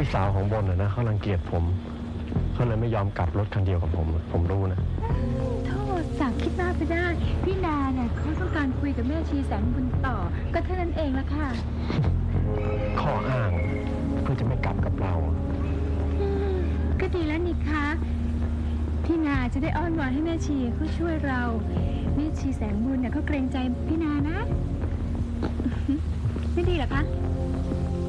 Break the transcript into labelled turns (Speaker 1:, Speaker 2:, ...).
Speaker 1: พี่สาวของบนนะเขารังเกียจผมเขาเลยไม่ยอมกลับรถคันเดียวกับผมรู้นะ
Speaker 2: โทษสั่งคิดมากไปได้พี่นาเนี่ยเขาต้องการคุยกับแม่ชีแสงบุญต่อก็เท่านั้นเองละค่ะ
Speaker 1: ข้ออ้างเพื่อจะไม่กลับกับเรา
Speaker 2: ก็ดีแล้วนี่คะพี่นาจะได้อ้อนวอนให้แม่ชีเขาช่วยเราแม่ชีแสงบุญเนี่ยเขาเกรงใจพี่นานะไม่ดีเหรอคะ